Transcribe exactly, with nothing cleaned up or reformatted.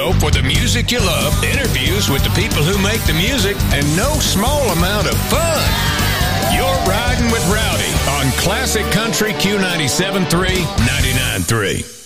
show for the music you love, interviews with the people who make the music, and no small amount of fun. You're riding with Rowdy on Classic Country Q ninety-seven point three, ninety-nine point three.